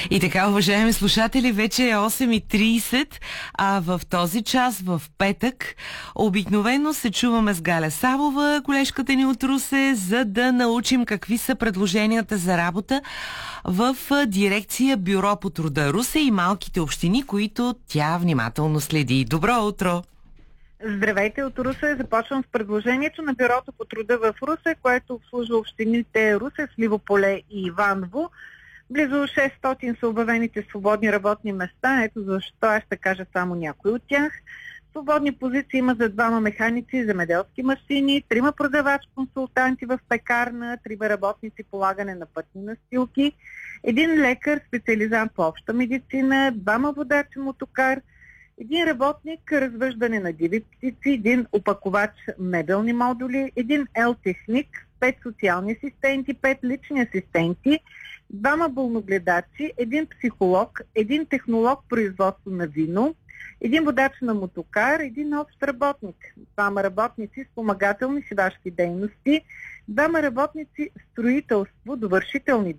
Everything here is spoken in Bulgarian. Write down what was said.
И така, уважаеми слушатели, вече е 8:30, а в този час, в петък, обикновено се чуваме с Галя Савова, колежката ни от Русе, за да научим какви са предложенията за работа в дирекция Бюро по труда Русе и малките общини, които тя внимателно следи. Добро утро! Здравейте от Русе. Започвам с предложението на Бюрото по труда в Русе, което обслужва общините Русе, Сливополе и Иваново. Близо 600 са обявените свободни работни места. Ето защо аз ще кажа само някои от тях. Свободни позиции има за 2 механици, земеделски машини, 3 продавач-консултанти в пекарна, 3 работници по лагане на пътни настилки, 1 лекар, специализант по обща медицина, 2 водачи мотокар, 1 работник развъждане на диви птици, 1 опаковач мебелни модули, 1 ел-техник, 5 социални асистенти, 5 лични асистенти, 2 болногледачи, 1 психолог, 1 технолог производство на вино, 1 водач на мотокар, 1 общ работник, 2 работници спомагателни шивашки дейности, 2 работници строителство, довършителни